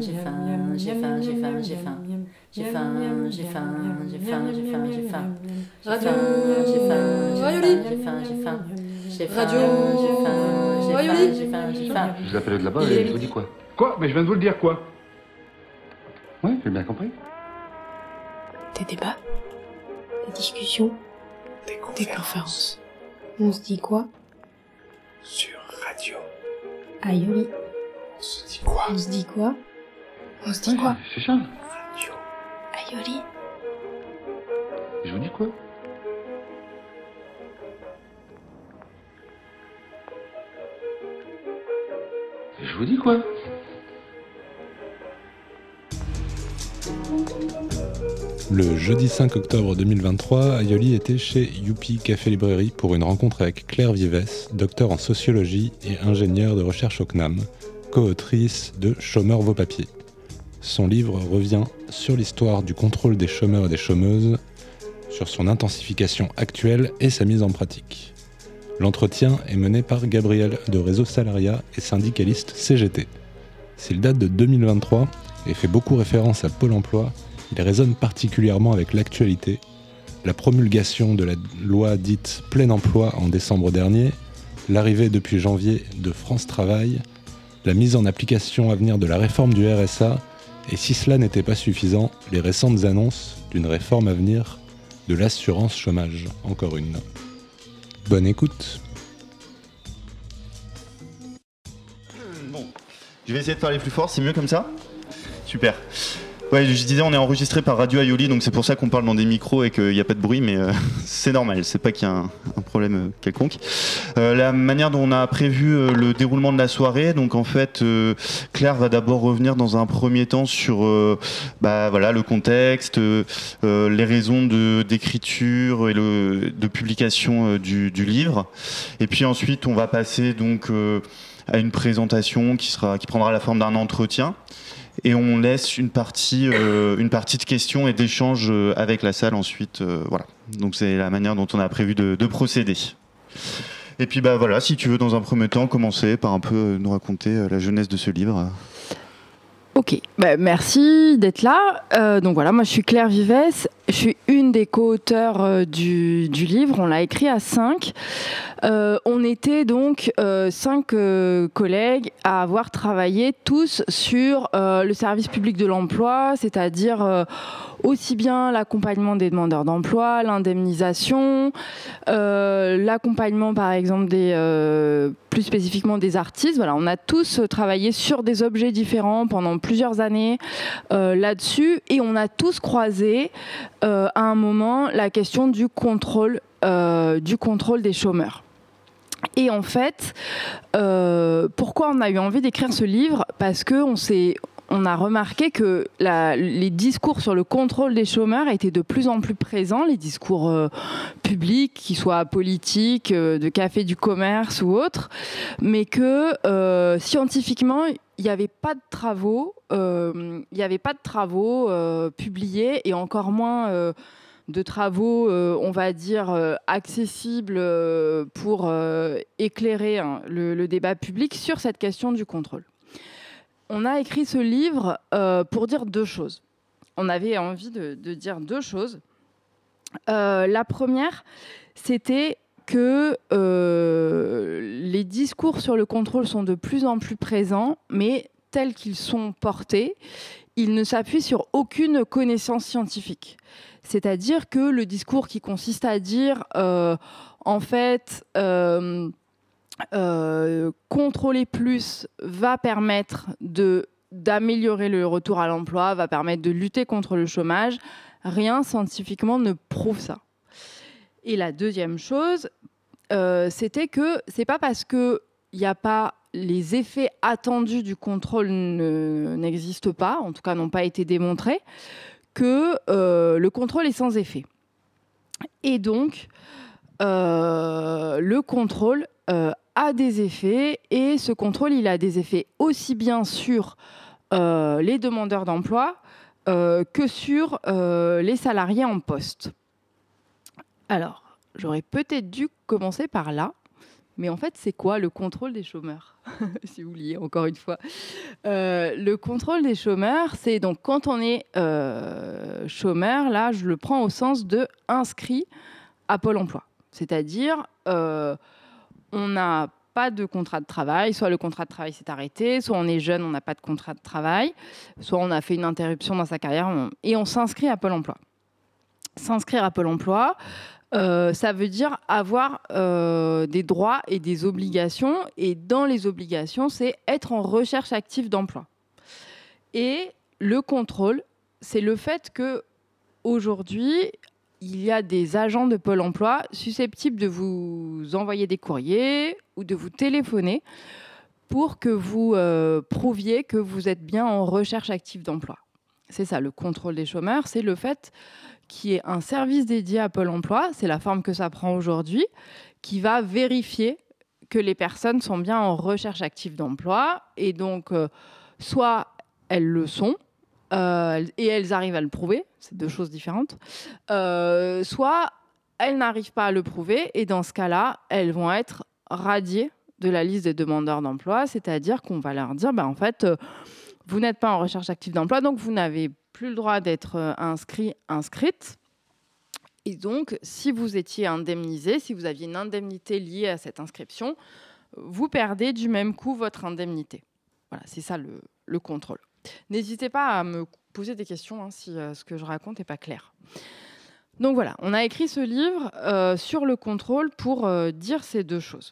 j'ai faim, j'ai faim, j'ai faim, j'ai faim. J'ai faim, j'ai faim, j'ai faim, j'ai faim, j'ai faim. Radio J'ai faim, Rayoli. j'ai faim, j'ai faim. J'ai faim, Radio j'ai faim, j'ai faim, Rayoli. j'ai faim, j'ai faim. Je vous appelle de là-bas Il est et je vous dis quoi? Quoi? Mais je viens de vous le dire, quoi? Oui, j'ai bien compris. Des débats, des discussions, des conférences. On se dit quoi? Sur radio. Aïoli. On se dit quoi? On se dit quoi? On se dit quoi? C'est ça. Radio. Aïoli. Je vous dis quoi? Je vous dis quoi? Le jeudi 5 octobre 2023, Aïoli était chez Youpi Café Librairie pour une rencontre avec Claire Vives, docteur en sociologie et ingénieure de recherche au CNAM, co-autrice de Chômeurs vos papiers. Son livre revient sur l'histoire du contrôle des chômeurs et des chômeuses, sur son intensification actuelle et sa mise en pratique. L'entretien est mené par Gabriel de Réseau Salariat et syndicaliste CGT. S'il date de 2023 et fait beaucoup référence à Pôle emploi, il résonne particulièrement avec l'actualité, la promulgation de la loi dite plein emploi en décembre dernier, l'arrivée depuis janvier de France Travail, la mise en application à venir de la réforme du RSA, et si cela n'était pas suffisant, les récentes annonces d'une réforme à venir de l'assurance chômage. Encore une. Bonne écoute. Bon, je vais essayer de parler plus fort, c'est mieux comme ça? Super. Ouais, je disais, on est enregistré par Radio Aïoli, donc c'est pour ça qu'on parle dans des micros et qu'il n'y a pas de bruit, mais c'est normal, c'est pas qu'il y a un problème quelconque. La manière dont on a prévu le déroulement de la soirée, donc en fait, Claire va d'abord revenir dans un premier temps sur voilà, le contexte, les raisons d'écriture et de publication du livre. Et puis ensuite, on va passer donc à une présentation qui prendra la forme d'un entretien. Et on laisse une partie de questions et d'échanges avec la salle ensuite. Voilà. Donc c'est la manière dont on a prévu de procéder. Et puis voilà, si tu veux dans un premier temps commencer par un peu nous raconter la jeunesse de ce livre. Ok, merci d'être là. Donc voilà, moi je suis Claire Vives, je suis une des co-auteurs du livre, on l'a écrit à 5. On était donc 5 collègues à avoir travaillé tous sur le service public de l'emploi, c'est-à-dire aussi bien l'accompagnement des demandeurs d'emploi, l'indemnisation, l'accompagnement par exemple plus spécifiquement des artistes. Voilà, on a tous travaillé sur des objets différents pendant plusieurs années là-dessus et on a tous croisé à un moment la question du contrôle des chômeurs. Et en fait, pourquoi on a eu envie d'écrire ce livre? Parce qu'on a remarqué que les discours sur le contrôle des chômeurs étaient de plus en plus présents, les discours publics, qu'ils soient politiques, de café du commerce ou autres, mais que scientifiquement, il n'y avait pas de travaux, publiés et encore moins de travaux, on va dire, accessibles pour éclairer le débat public sur cette question du contrôle. On a écrit ce livre pour dire deux choses. On avait envie de dire deux choses. La première, c'était que les discours sur le contrôle sont de plus en plus présents, mais tels qu'ils sont portés, ils ne s'appuient sur aucune connaissance scientifique. C'est-à-dire que le discours qui consiste à dire, contrôler plus va permettre d'améliorer le retour à l'emploi, va permettre de lutter contre le chômage, rien scientifiquement ne prouve ça. Et la deuxième chose, c'était que c'est pas parce qu'il n'y a pas les effets attendus du contrôle n'existent pas, en tout cas n'ont pas été démontrés, que le contrôle est sans effet. Et donc, le contrôle a des effets, et ce contrôle, il a des effets aussi bien sur les demandeurs d'emploi que sur les salariés en poste. Alors, j'aurais peut-être dû commencer par là, Mais en fait, c'est quoi le contrôle des chômeurs? Si vous vouliez, encore une fois. Le contrôle des chômeurs, c'est donc quand on est chômeur, là, je le prends au sens de inscrit à Pôle emploi. C'est-à-dire, on n'a pas de contrat de travail, soit le contrat de travail s'est arrêté, soit on est jeune, on n'a pas de contrat de travail, soit on a fait une interruption dans sa carrière et on s'inscrit à Pôle emploi. S'inscrire à Pôle emploi, ça veut dire avoir des droits et des obligations. Et dans les obligations, c'est être en recherche active d'emploi. Et le contrôle, c'est le fait qu'aujourd'hui, il y a des agents de Pôle emploi susceptibles de vous envoyer des courriers ou de vous téléphoner pour que vous prouviez que vous êtes bien en recherche active d'emploi. C'est ça, le contrôle des chômeurs, c'est le fait qu'il y ait un service dédié à Pôle emploi, c'est la forme que ça prend aujourd'hui, qui va vérifier que les personnes sont bien en recherche active d'emploi. Et donc, soit elles le sont, et elles arrivent à le prouver, c'est deux choses différentes, soit elles n'arrivent pas à le prouver, et dans ce cas-là, elles vont être radiées de la liste des demandeurs d'emploi, c'est-à-dire qu'on va leur dire, en fait, vous n'êtes pas en recherche active d'emploi, donc vous n'avez plus le droit d'être inscrite. Et donc, si vous étiez indemnisé, si vous aviez une indemnité liée à cette inscription, vous perdez du même coup votre indemnité. Voilà, c'est ça le contrôle. N'hésitez pas à me poser des questions si ce que je raconte n'est pas clair. Donc voilà, on a écrit ce livre sur le contrôle pour dire ces deux choses.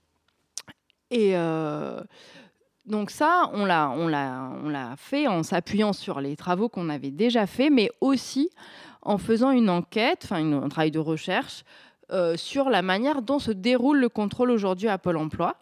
Et donc ça, on l'a fait en s'appuyant sur les travaux qu'on avait déjà faits, mais aussi en faisant une enquête, un travail de recherche sur la manière dont se déroule le contrôle aujourd'hui à Pôle emploi.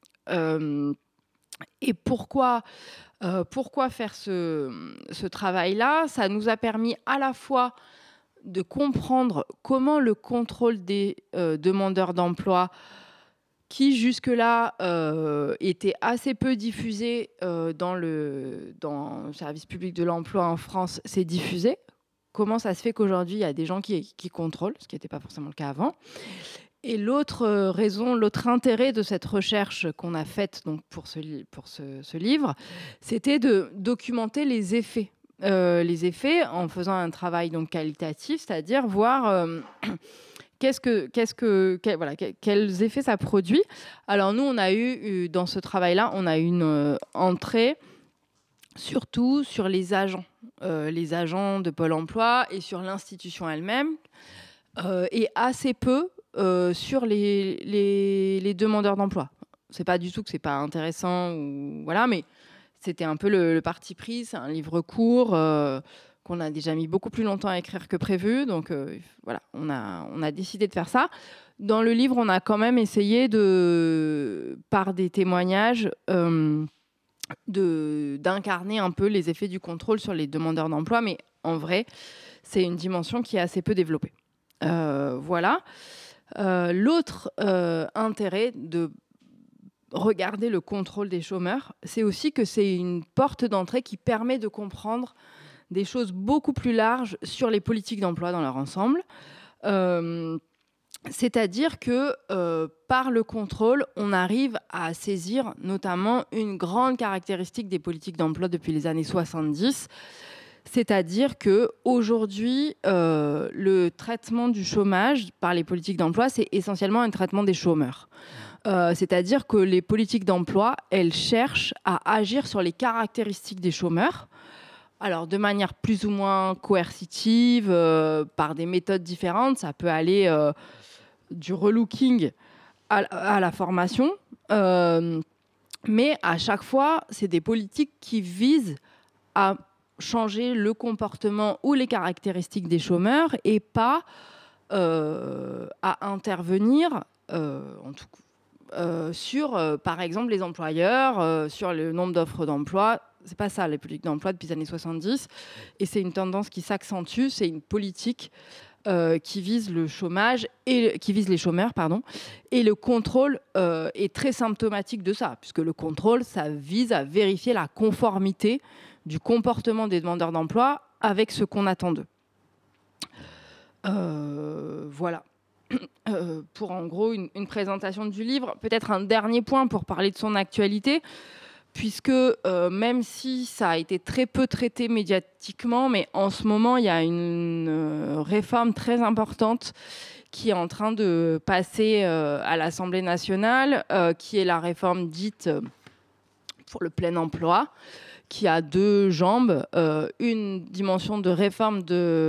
Et pourquoi faire ce travail-là? Ça nous a permis à la fois de comprendre comment le contrôle des demandeurs d'emploi, qui jusque-là était assez peu diffusé dans le service public de l'emploi en France, s'est diffusé. Comment ça se fait qu'aujourd'hui, il y a des gens qui contrôlent, ce qui n'était pas forcément le cas avant. Et l'autre raison, l'autre intérêt de cette recherche qu'on a faite donc, pour ce livre, c'était de documenter les effets. En faisant un travail donc, qualitatif, c'est-à-dire voir... quels effets ça produit. Alors nous, on a eu, dans ce travail-là, on a eu une entrée surtout sur les agents de Pôle emploi et sur l'institution elle-même, et assez peu sur les demandeurs d'emploi. C'est pas du tout que c'est pas intéressant, mais c'était un peu le parti pris. C'est un livre court qu'on a déjà mis beaucoup plus longtemps à écrire que prévu. Donc on a décidé de faire ça. Dans le livre, on a quand même essayé par des témoignages, d'incarner un peu les effets du contrôle sur les demandeurs d'emploi. Mais en vrai, c'est une dimension qui est assez peu développée. L'autre intérêt de regarder le contrôle des chômeurs, c'est aussi que c'est une porte d'entrée qui permet de comprendre des choses beaucoup plus larges sur les politiques d'emploi dans leur ensemble. C'est-à-dire que par le contrôle, on arrive à saisir notamment une grande caractéristique des politiques d'emploi depuis les années 70. C'est-à-dire qu'aujourd'hui, le traitement du chômage par les politiques d'emploi, c'est essentiellement un traitement des chômeurs. C'est-à-dire que les politiques d'emploi, elles cherchent à agir sur les caractéristiques des chômeurs, alors de manière plus ou moins coercitive, par des méthodes différentes. Ça peut aller du relooking à la formation, mais à chaque fois, c'est des politiques qui visent à changer le comportement ou les caractéristiques des chômeurs et pas à intervenir sur, par exemple, les employeurs, sur le nombre d'offres d'emploi. C'est pas ça, les politiques d'emploi depuis les années 70. Et c'est une tendance qui s'accentue. C'est une politique qui vise le chômage et qui vise les chômeurs, pardon. Et le contrôle est très symptomatique de ça, puisque le contrôle, ça vise à vérifier la conformité du comportement des demandeurs d'emploi avec ce qu'on attend d'eux. Voilà. pour en gros une présentation du livre. Peut-être un dernier point pour parler de son actualité, puisque même si ça a été très peu traité médiatiquement, mais en ce moment, il y a une réforme très importante qui est en train de passer à l'Assemblée nationale, qui est la réforme dite pour le plein emploi, qui a deux jambes, une dimension de réforme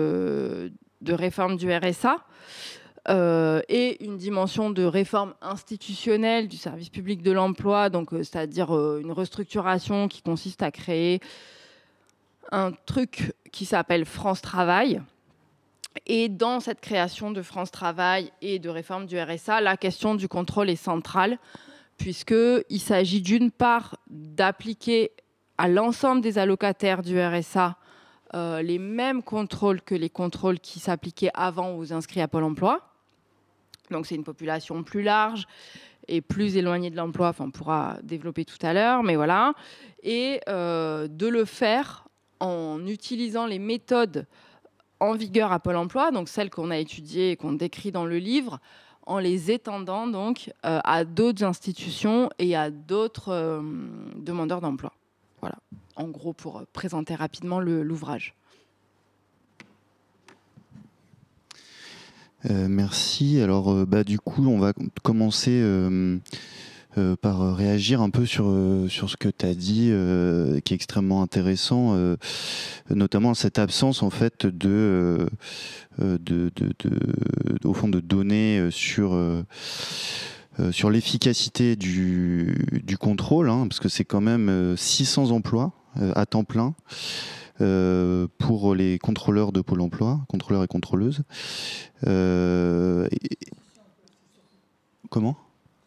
du RSA, et une dimension de réforme institutionnelle du service public de l'emploi, donc c'est-à-dire une restructuration qui consiste à créer un truc qui s'appelle France Travail. Et dans cette création de France Travail et de réforme du RSA, la question du contrôle est centrale, puisqu'il s'agit d'une part d'appliquer à l'ensemble des allocataires du RSA les mêmes contrôles que les contrôles qui s'appliquaient avant aux inscrits à Pôle emploi. Donc c'est une population plus large et plus éloignée de l'emploi, on pourra développer tout à l'heure, mais voilà. Et de le faire en utilisant les méthodes en vigueur à Pôle emploi, donc celles qu'on a étudiées et qu'on décrit dans le livre, en les étendant donc à d'autres institutions et à d'autres demandeurs d'emploi. Voilà, en gros, pour présenter rapidement l'ouvrage. Merci. Alors, du coup, on va commencer par réagir un peu sur ce que tu as dit, qui est extrêmement intéressant, notamment cette absence en fait au fond de données sur l'efficacité du contrôle, parce que c'est quand même 600 emplois à temps plein. Pour les contrôleurs de Pôle emploi, contrôleurs et contrôleuses. Comment ?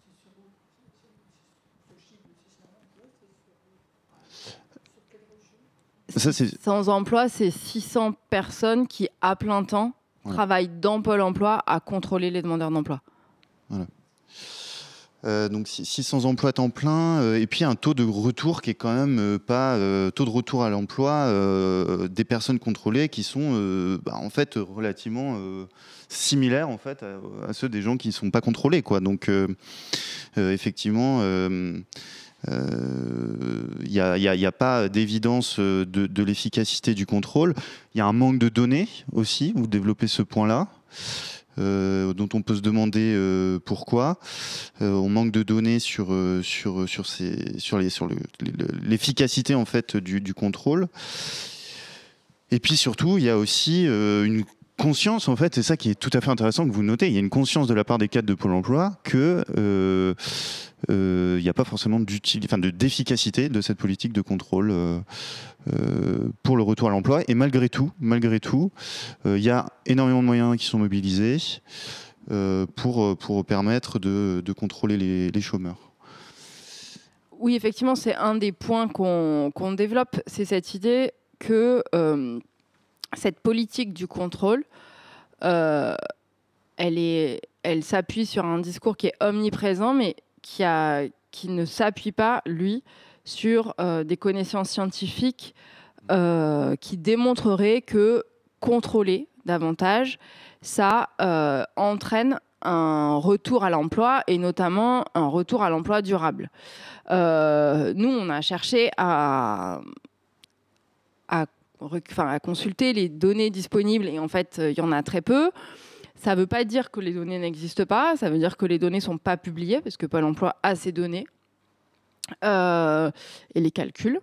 Sans emploi, c'est 600 personnes qui, à plein temps, travaillent dans Pôle emploi à contrôler les demandeurs d'emploi. Voilà. Donc 600 emplois à temps plein, et puis un taux de retour qui est quand même pas taux de retour à l'emploi des personnes contrôlées qui sont en fait relativement similaires en fait à ceux des gens qui sont pas contrôlés, quoi. Donc effectivement il n'y a pas d'évidence de l'efficacité du contrôle. Il y a un manque de données aussi. Vous développez ce point-là. Dont on peut se demander pourquoi. On manque de données sur l'efficacité en fait du contrôle. Et puis surtout, il y a aussi une conscience, en fait, c'est ça qui est tout à fait intéressant que vous notez, il y a une conscience de la part des cadres de Pôle emploi que il n'y a pas forcément d'efficacité de cette politique de contrôle pour le retour à l'emploi. Et malgré tout, il y a énormément de moyens qui sont mobilisés pour permettre de contrôler les chômeurs. Oui, effectivement, c'est un des points qu'on développe, c'est cette idée que cette politique du contrôle, elle s'appuie sur un discours qui est omniprésent, mais qui ne s'appuie pas, lui, sur des connaissances scientifiques qui démontreraient que contrôler davantage, ça entraîne un retour à l'emploi et notamment un retour à l'emploi durable. Nous, on a cherché à consulter les données disponibles et en fait, il y en a très peu. Ça ne veut pas dire que les données n'existent pas, ça veut dire que les données ne sont pas publiées parce que Pôle emploi a ces données et les calcule.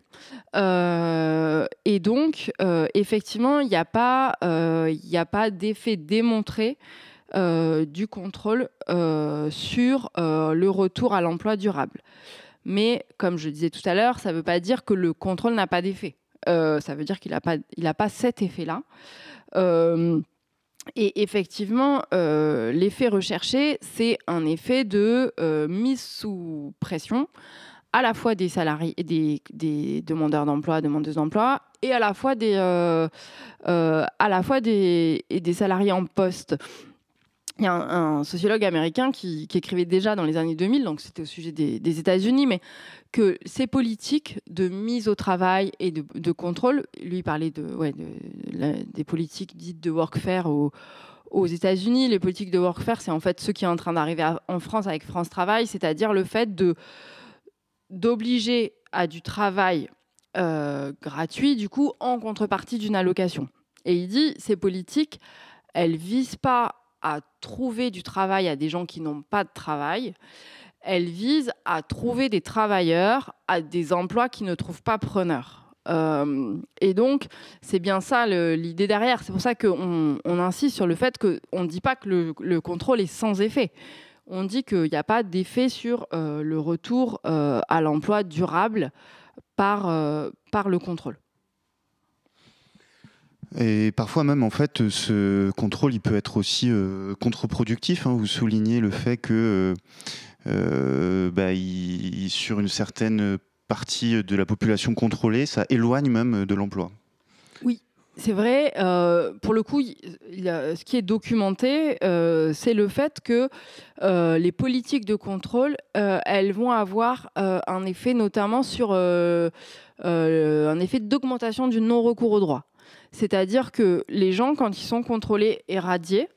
Et donc, effectivement, il n'y a pas d'effet démontré du contrôle sur le retour à l'emploi durable. Mais, comme je disais tout à l'heure, ça ne veut pas dire que le contrôle n'a pas d'effet. Ça veut dire qu'il n'a pas cet effet-là. Et effectivement, l'effet recherché, c'est un effet de mise sous pression à la fois des salariés, des demandeurs d'emploi, demandeuses d'emploi, et à la fois des salariés en poste. Il y a un sociologue américain qui écrivait déjà dans les années 2000, donc c'était au sujet des États-Unis, mais que ces politiques de mise au travail et de contrôle, lui parlait des politiques dites de workfare aux États-Unis, les politiques de workfare, c'est en fait ce qui est en train d'arriver en France avec France Travail, c'est-à-dire le fait d'obliger à du travail gratuit, du coup, en contrepartie d'une allocation. Et il dit, ces politiques, elles ne visent pas à trouver du travail à des gens qui n'ont pas de travail, elles visent à trouver des travailleurs à des emplois qui ne trouvent pas preneurs. Et donc, c'est bien ça l'idée derrière. C'est pour ça qu'on insiste sur le fait qu'on ne dit pas que le contrôle est sans effet. On dit qu'il n'y a pas d'effet sur le retour à l'emploi durable par le contrôle. Et parfois même, en fait, ce contrôle, il peut être aussi contre-productif. Vous soulignez le fait que sur une certaine partie de la population contrôlée, ça éloigne même de l'emploi. Oui, c'est vrai. Pour le coup, ce qui est documenté, c'est le fait que les politiques de contrôle, elles vont avoir un effet notamment sur un effet d'augmentation du non-recours au droit. C'est-à-dire que les gens, quand ils sont contrôlés et radiés,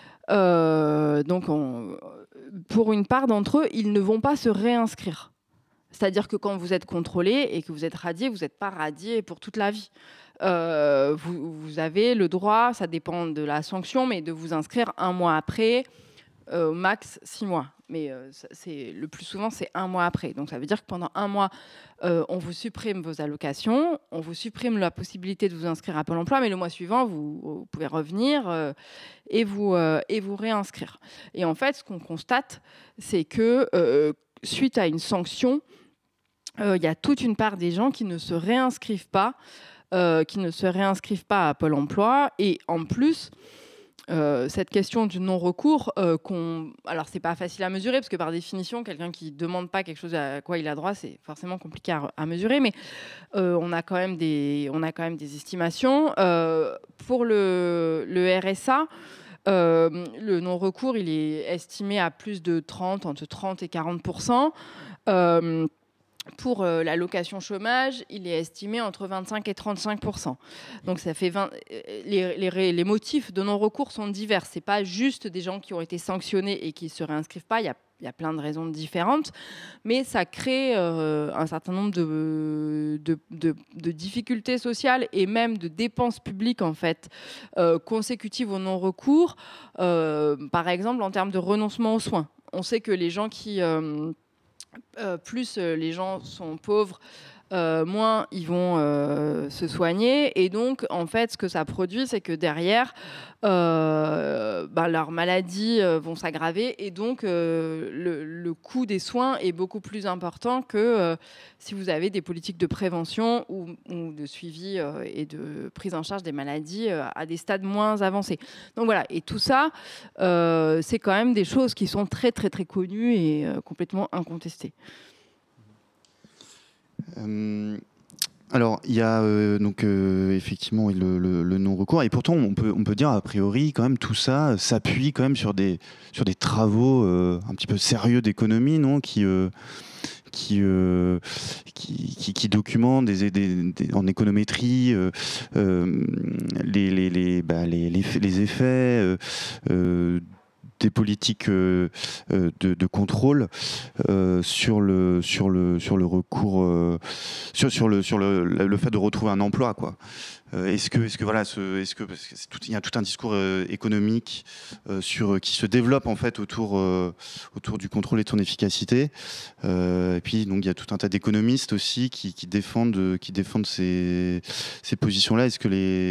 pour une part d'entre eux, ils ne vont pas se réinscrire. C'est-à-dire que quand vous êtes contrôlé et que vous êtes radié, vous n'êtes pas radié pour toute la vie. Vous avez le droit, ça dépend de la sanction, mais de vous inscrire 1 mois après, max 6 mois. Mais le plus souvent, c'est 1 mois après. Donc ça veut dire que pendant 1 mois, on vous supprime vos allocations, on vous supprime la possibilité de vous inscrire à Pôle emploi, mais le mois suivant, vous pouvez revenir et vous réinscrire. Et en fait, ce qu'on constate, c'est que suite à une sanction, il y a toute une part des gens qui ne se réinscrivent pas, à Pôle emploi. Et en plus, cette question du non-recours, alors c'est pas facile à mesurer, parce que par définition, quelqu'un qui demande pas quelque chose à quoi il a droit, c'est forcément compliqué à mesurer, mais on a quand même des estimations. Pour le RSA, le non-recours, il est estimé à plus de entre 30 et 40%. Pour l'allocation chômage, il est estimé entre 25 et 35%. Donc ça fait les motifs de non-recours sont divers. C'est pas juste des gens qui ont été sanctionnés et qui se réinscrivent pas. Il y a plein de raisons différentes, mais ça crée un certain nombre de difficultés sociales et même de dépenses publiques en fait consécutives au non-recours. Par exemple, en termes de renoncement aux soins, on sait que les gens qui plus les gens sont pauvres, moins ils vont se soigner. Et donc, en fait, ce que ça produit, c'est que derrière, leurs maladies vont s'aggraver. Et donc, le coût des soins est beaucoup plus important que si vous avez des politiques de prévention ou de suivi et de prise en charge des maladies à des stades moins avancés. Donc voilà, et tout ça, c'est quand même des choses qui sont très, très, très connues et complètement incontestées. Alors, il y a effectivement le non-recours, et pourtant on peut dire a priori quand même tout ça s'appuie quand même sur des travaux un petit peu sérieux d'économie, non, qui documentent en économétrie les effets des politiques de contrôle sur le recours, sur le fait de retrouver un emploi, quoi. Est-ce que voilà, parce que il y a tout un discours économique qui se développe en fait autour du contrôle et de son efficacité. Et puis donc il y a tout un tas d'économistes aussi qui défendent ces positions-là. Est-ce que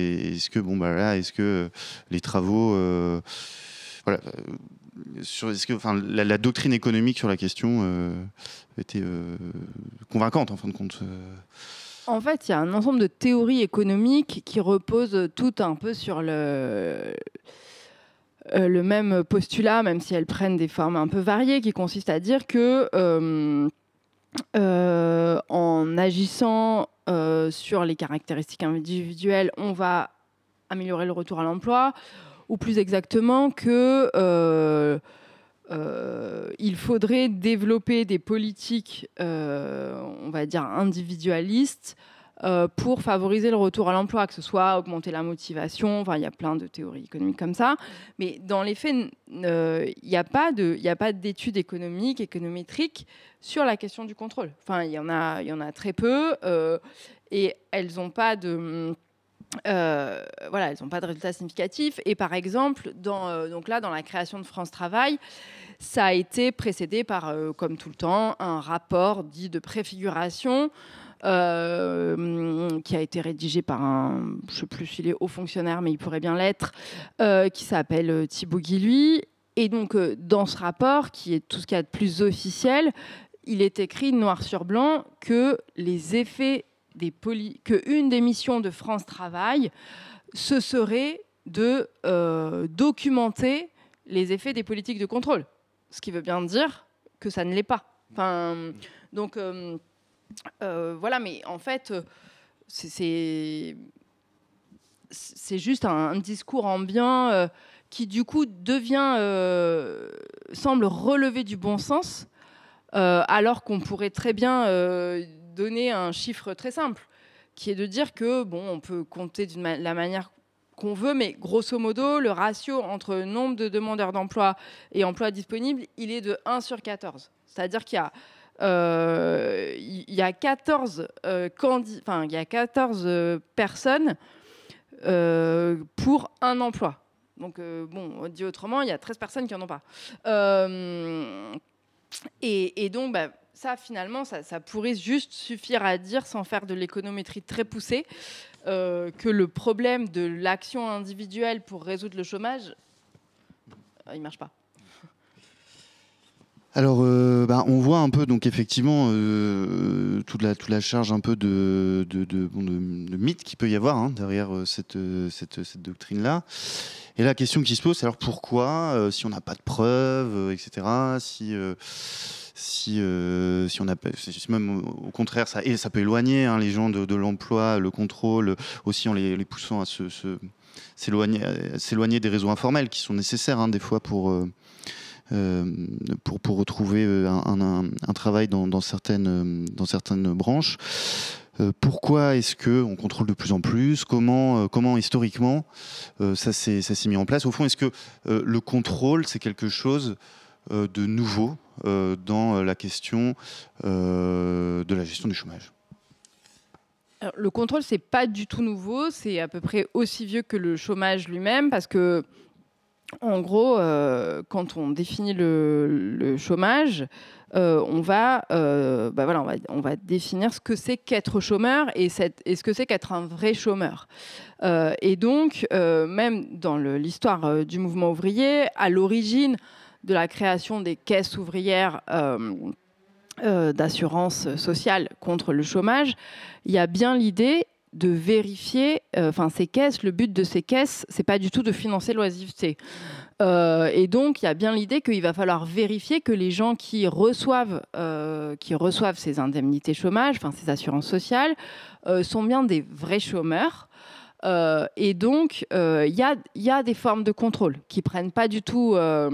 les travaux voilà, la doctrine économique sur la question était convaincante en fin de compte. En fait, il y a un ensemble de théories économiques qui reposent toutes un peu sur le même postulat, même si elles prennent des formes un peu variées, qui consiste à dire que en agissant sur les caractéristiques individuelles, on va améliorer le retour à l'emploi, ou plus exactement que il faudrait développer des politiques, on va dire, individualistes pour favoriser le retour à l'emploi, que ce soit augmenter la motivation, enfin il y a plein de théories économiques comme ça, mais dans les faits, il n'y a pas d'études économiques, économétriques sur la question du contrôle. Enfin, il y en a très peu, et elles n'ont pas de... elles n'ont pas de résultats significatifs. Et par exemple, donc là, dans la création de France Travail, ça a été précédé par, comme tout le temps, un rapport dit de préfiguration qui a été rédigé par un, je ne sais plus s'il est haut fonctionnaire, mais il pourrait bien l'être, qui s'appelle Thibaut Guilluy. Et donc, dans ce rapport, qui est tout ce qu'il y a de plus officiel, il est écrit noir sur blanc que les effets qu'une des missions de France Travail, ce serait de documenter les effets des politiques de contrôle. Ce qui veut bien dire que ça ne l'est pas. Enfin, donc, voilà, mais en fait, c'est juste un discours ambiant qui, du coup, semble relever du bon sens, alors qu'on pourrait très bien... donner un chiffre très simple, qui est de dire que, on peut compter de la manière qu'on veut, mais grosso modo, le ratio entre nombre de demandeurs d'emploi et emplois disponibles, il est de 1 sur 14. C'est-à-dire qu'il y a 14 personnes pour un emploi. Donc, dit autrement, il y a 13 personnes qui n'en ont pas. Et donc, ça, finalement, ça pourrait juste suffire à dire, sans faire de l'économétrie très poussée, que le problème de l'action individuelle pour résoudre le chômage, il ne marche pas. Alors, on voit un peu, donc effectivement, toute la charge un peu de mythe qu'il peut y avoir derrière cette doctrine-là. Et la question qui se pose, c'est alors pourquoi, si on n'a pas de preuves, etc., si on a, même au contraire, ça peut éloigner les gens de l'emploi, le contrôle, aussi en les poussant à s'éloigner des réseaux informels qui sont nécessaires des fois pour retrouver un travail dans certaines branches. Pourquoi est-ce qu'on contrôle de plus en plus ? Comment historiquement ça s'est mis en place ? Au fond, est-ce que le contrôle, c'est quelque chose de nouveau dans la question de la gestion du chômage ? Alors, le contrôle, c'est pas du tout nouveau, c'est à peu près aussi vieux que le chômage lui-même, parce que, en gros, quand on définit le chômage, on va définir ce que c'est qu'être chômeur et ce que c'est qu'être un vrai chômeur. Et donc, même dans l'histoire du mouvement ouvrier, à l'origine de la création des caisses ouvrières d'assurance sociale contre le chômage, il y a bien l'idée de vérifier, ces caisses, le but de ces caisses, c'est pas du tout de financer l'oisiveté. Et donc, il y a bien l'idée qu'il va falloir vérifier que les gens qui reçoivent ces indemnités chômage, ces assurances sociales, sont bien des vrais chômeurs. Et donc, il y a des formes de contrôle qui prennent pas du tout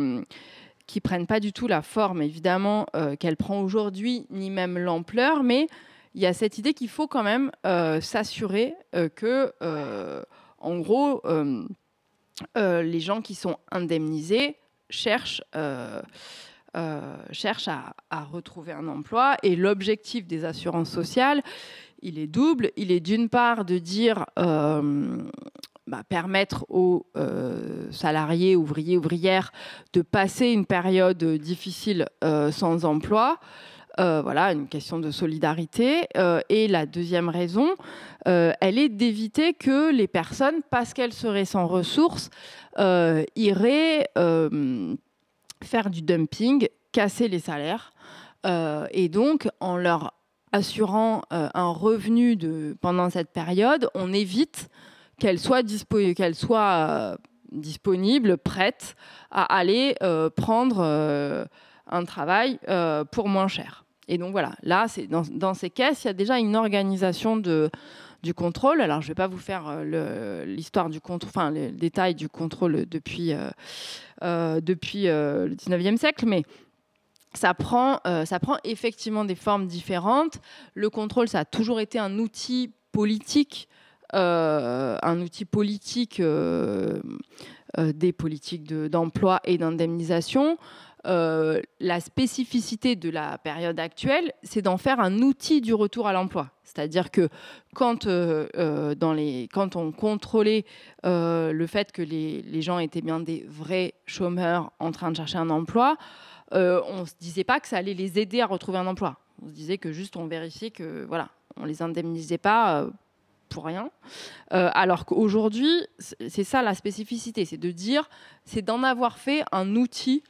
la forme, évidemment, qu'elle prend aujourd'hui, ni même l'ampleur, mais il y a cette idée qu'il faut quand même s'assurer que, en gros, les gens qui sont indemnisés cherchent à retrouver un emploi. Et l'objectif des assurances sociales, il est double. Il est d'une part de dire... permettre aux salariés, ouvriers, ouvrières de passer une période difficile sans emploi. Une question de solidarité. Et la deuxième raison, elle est d'éviter que les personnes, parce qu'elles seraient sans ressources, iraient faire du dumping, casser les salaires. Et donc, en leur assurant un revenu pendant cette période, on évite qu'elle soit disponible, prête à aller prendre un travail pour moins cher. Et donc voilà, là, dans ces caisses, il y a déjà une organisation du contrôle. Alors, je ne vais pas vous faire l'histoire du contrôle, les détails du contrôle depuis le 19e siècle, mais ça prend effectivement des formes différentes. Le contrôle, ça a toujours été un outil politique, des politiques d'emploi et d'indemnisation. La spécificité de la période actuelle, c'est d'en faire un outil du retour à l'emploi. C'est-à-dire que quand on contrôlait le fait que les gens étaient bien des vrais chômeurs en train de chercher un emploi, on ne se disait pas que ça allait les aider à retrouver un emploi. On se disait que juste on vérifiait que voilà, on les indemnisait pas pour rien. Alors qu'aujourd'hui, c'est ça la spécificité, c'est d'en avoir fait un outil.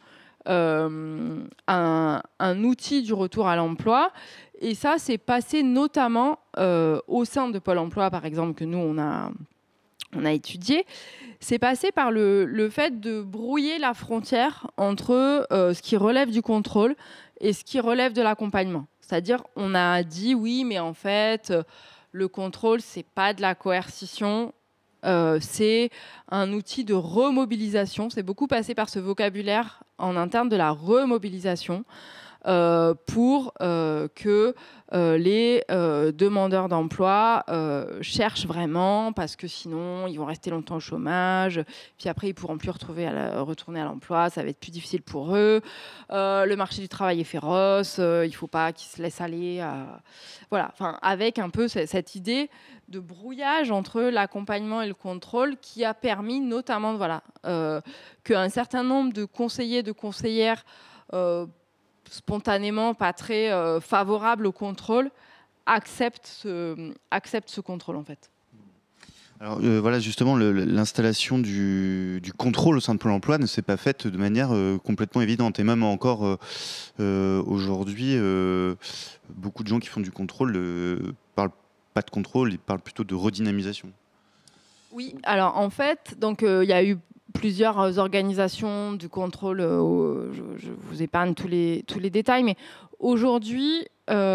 Un outil du retour à l'emploi. Et ça, c'est passé notamment au sein de Pôle emploi, par exemple, que nous, on a étudié. C'est passé par le fait de brouiller la frontière entre ce qui relève du contrôle et ce qui relève de l'accompagnement. C'est-à-dire, on a dit, oui, mais en fait, le contrôle, c'est pas de la coercition. C'est un outil de remobilisation. C'est beaucoup passé par ce vocabulaire en interne de la remobilisation pour que les demandeurs d'emploi cherchent vraiment, parce que sinon ils vont rester longtemps au chômage, puis après ils pourront plus retourner à l'emploi, ça va être plus difficile pour eux. Le marché du travail est féroce, il faut pas qu'ils se laissent aller. Voilà, enfin, avec un peu cette idée de brouillage entre l'accompagnement et le contrôle qui a permis notamment qu'un certain nombre de conseillers, de conseillères spontanément pas très favorables au contrôle acceptent ce contrôle en fait. Alors voilà, justement, l'installation du contrôle au sein de Pôle emploi ne s'est pas faite de manière complètement évidente. Et même encore aujourd'hui, beaucoup de gens qui font du contrôle ne parlent pas de contrôle, ils parlent plutôt de redynamisation. Oui, alors en fait, donc il y a eu plusieurs organisations du contrôle. Je vous épargne tous les détails, mais aujourd'hui,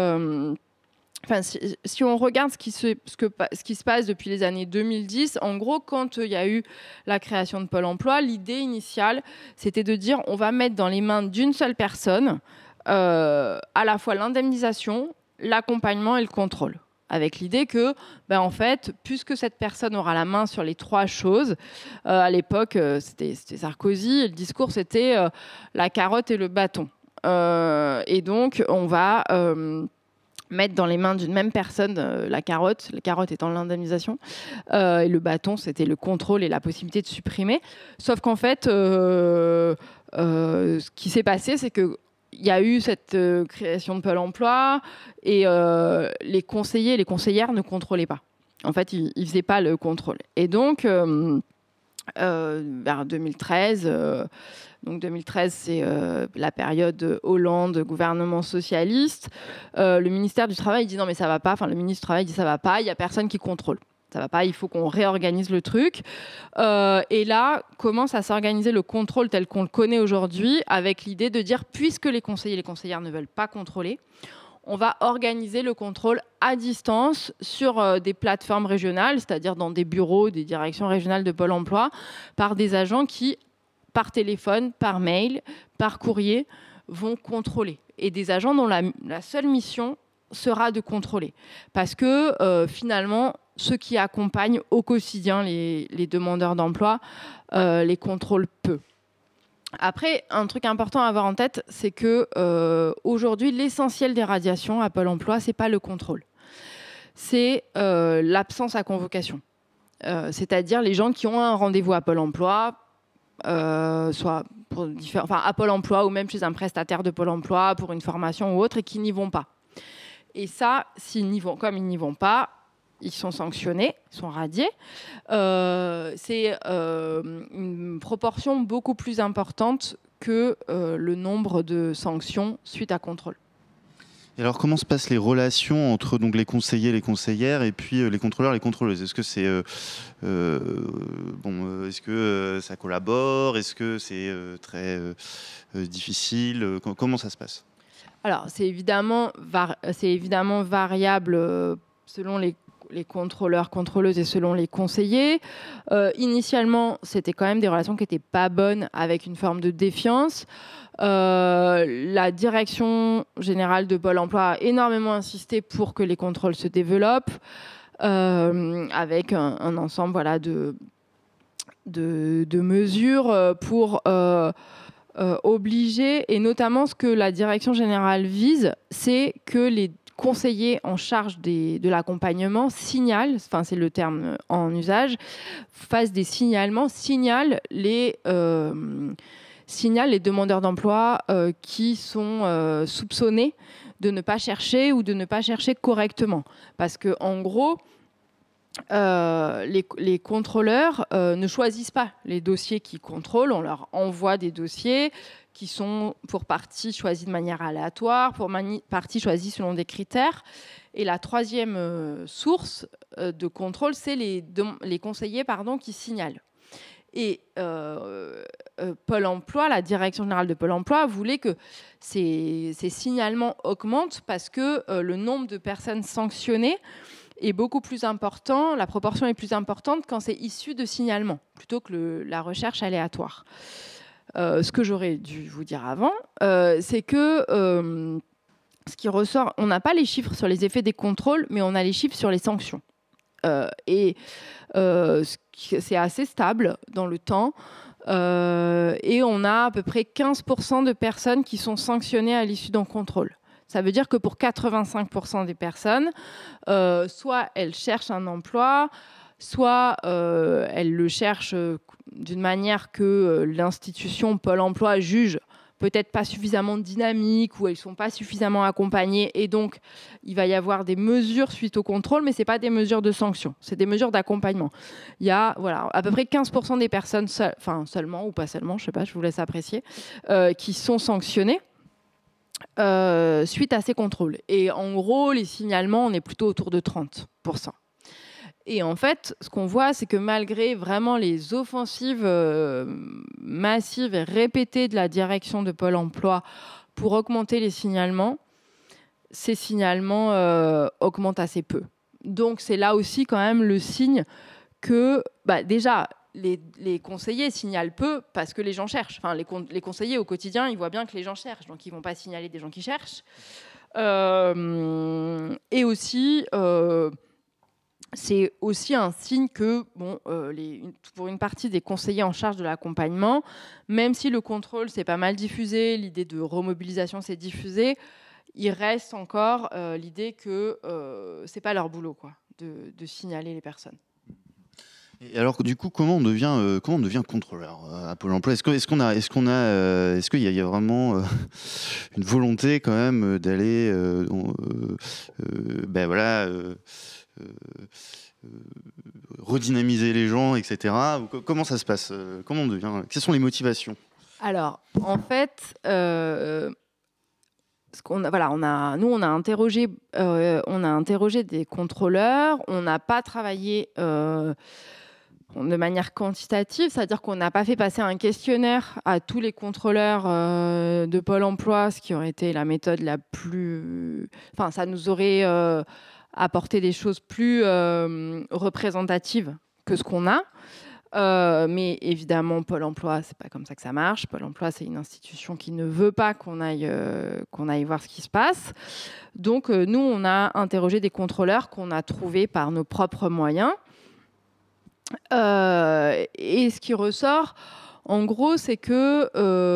si on regarde ce qui se passe depuis les années 2010, en gros, quand il y a eu la création de Pôle emploi, l'idée initiale, c'était de dire on va mettre dans les mains d'une seule personne à la fois l'indemnisation, l'accompagnement et le contrôle. Avec l'idée que, en fait, puisque cette personne aura la main sur les trois choses, à l'époque, c'était Sarkozy, et le discours, c'était la carotte et le bâton. Et donc, on va mettre dans les mains d'une même personne la carotte étant l'indemnisation, et le bâton, c'était le contrôle et la possibilité de supprimer. Sauf qu'en fait, ce qui s'est passé, c'est que il y a eu cette création de Pôle emploi et les conseillers et les conseillères ne contrôlaient pas. En fait, ils ne faisaient pas le contrôle. Et donc, vers 2013, donc 2013, c'est la période Hollande, gouvernement socialiste, le ministère du Travail dit non mais ça va pas, le ministre du Travail dit ça va pas, il n'y a personne qui contrôle. Ça va pas, il faut qu'on réorganise le truc. Et là, commence à s'organiser le contrôle tel qu'on le connaît aujourd'hui, avec l'idée de dire, puisque les conseillers et les conseillères ne veulent pas contrôler, on va organiser le contrôle à distance sur des plateformes régionales, c'est-à-dire dans des bureaux, des directions régionales de Pôle emploi, par des agents qui, par téléphone, par mail, par courrier, vont contrôler. Et des agents dont la seule mission sera de contrôler. Parce que finalement, ceux qui accompagnent au quotidien les demandeurs d'emploi les contrôlent peu. Après, un truc important à avoir en tête, c'est que aujourd'hui, l'essentiel des radiations à Pôle emploi, c'est pas le contrôle. C'est l'absence à convocation. C'est-à-dire les gens qui ont un rendez-vous à Pôle emploi, soit à Pôle emploi ou même chez un prestataire de Pôle emploi pour une formation ou autre, et qui n'y vont pas. Et ça, comme ils n'y vont pas, ils sont sanctionnés, ils sont radiés. C'est une proportion beaucoup plus importante que le nombre de sanctions suite à contrôle. Et alors, comment se passent les relations entre donc, les conseillers, les conseillères et puis les contrôleurs, les contrôleuses ? Est-ce que c'est est-ce que ça collabore ? Est-ce que c'est très difficile ? Comment ça se passe ? Alors, c'est évidemment variable selon les contrôleurs, contrôleuses et selon les conseillers. Initialement, c'était quand même des relations qui n'étaient pas bonnes, avec une forme de défiance. La direction générale de Pôle emploi a énormément insisté pour que les contrôles se développent. avec un ensemble de mesures pour obliger, et notamment ce que la direction générale vise, c'est que les conseillers en charge de l'accompagnement signalent, enfin c'est le terme en usage, fassent des signalements, signalent les demandeurs d'emploi qui sont soupçonnés de ne pas chercher ou de ne pas chercher correctement. Parce que en gros, les contrôleurs ne choisissent pas les dossiers qu'ils contrôlent. On leur envoie des dossiers qui sont pour partie choisis de manière aléatoire, pour partie choisis selon des critères. Et la troisième source de contrôle, c'est les conseillers qui signalent. Et Pôle emploi, la direction générale de Pôle emploi voulait que ces signalements augmentent parce que le nombre de personnes sanctionnées est beaucoup plus important, la proportion est plus importante quand c'est issu de signalements, plutôt que la recherche aléatoire. Ce que j'aurais dû vous dire avant, c'est que ce qui ressort, on n'a pas les chiffres sur les effets des contrôles, mais on a les chiffres sur les sanctions. C'est assez stable dans le temps. Et on a à peu près 15% de personnes qui sont sanctionnées à l'issue d'un contrôle. Ça veut dire que pour 85% des personnes, soit elles cherchent un emploi, soit elles le cherchent d'une manière que l'institution Pôle emploi juge peut-être pas suffisamment dynamique, ou elles ne sont pas suffisamment accompagnées, et donc il va y avoir des mesures suite au contrôle, mais ce n'est pas des mesures de sanction, c'est des mesures d'accompagnement. Il y a à peu près 15% des personnes, seulement ou pas seulement, je ne sais pas, je vous laisse apprécier, qui sont sanctionnées suite à ces contrôles. Et en gros, les signalements, on est plutôt autour de 30%. Et en fait, ce qu'on voit, c'est que malgré vraiment les offensives massives et répétées de la direction de Pôle emploi pour augmenter les signalements, ces signalements augmentent assez peu. Donc c'est là aussi quand même le signe que déjà, les conseillers signalent peu parce que les gens cherchent. Enfin, les conseillers au quotidien, ils voient bien que les gens cherchent, donc ils ne vont pas signaler des gens qui cherchent. Et aussi... c'est aussi un signe que, pour une partie des conseillers en charge de l'accompagnement, même si le contrôle s'est pas mal diffusé, l'idée de remobilisation s'est diffusée, il reste encore l'idée que c'est pas leur boulot, de signaler les personnes. Et alors, du coup, comment on devient contrôleur à Pôle emploi ? Est-ce qu'il y a vraiment une volonté quand même d'aller, redynamiser les gens, etc. Comment ça se passe ? Comment on devient ? Quelles sont les motivations ? Alors, en fait, on a interrogé des contrôleurs. On n'a pas travaillé de manière quantitative, c'est-à-dire qu'on n'a pas fait passer un questionnaire à tous les contrôleurs de Pôle emploi, ce qui aurait été la méthode la plus... Enfin, ça nous aurait apporté des choses plus représentatives que ce qu'on a. Mais évidemment, Pôle emploi, c'est pas comme ça que ça marche. Pôle emploi, c'est une institution qui ne veut pas qu'on aille voir ce qui se passe. Donc, nous, on a interrogé des contrôleurs qu'on a trouvés par nos propres moyens. Et ce qui ressort, en gros, c'est que